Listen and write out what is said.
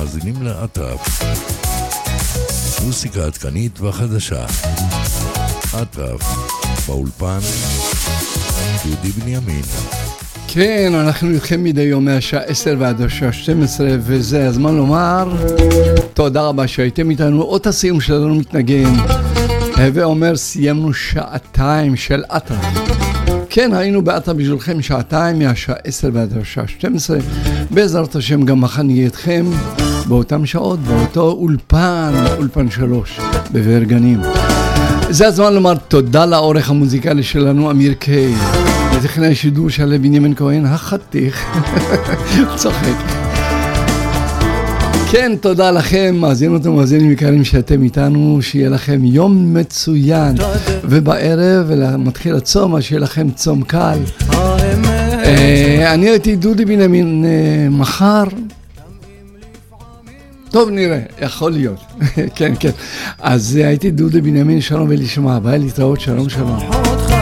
מאזינים לאטרף, מוסיקה עדכנית וחדשה. אטרף, באולפן, דודי בנימין. כן, אנחנו איתכם מדי יום מהשעה 10 ועד השעה 12, וזה הזמן לומר תודה רבה שהייתם איתנו. עוד הסיום שלנו מתנגן, הווה אומר סיימנו שעתיים של אטרף. כן, היינו באטרף בשבילכם שעתיים מהשעה 10 ועד השעה 12. בעזרת השם גם מחר נהיה איתכם באותם שעות, באותו אולפן 3 בבאר גנים. זה הזמן לומר תודה לעורך המוזיקלי שלנו אמיר קיי, לטכנאי השידור של בנימין כהן החתיך. צוחק. כן, תודה לכם מאזינות ומאזינים יקרים שאתם איתנו, שיהיה לכם יום מצוין, ובערב מתחיל הצום, שיהיה לכם צום קל. אני הייתי דודי בנימין. מחר טוב נראה, יכול להיות. כן, כן. אז הייתי דודי בנימין, שלום ולשמה, ביי להתראות, שלום שלום.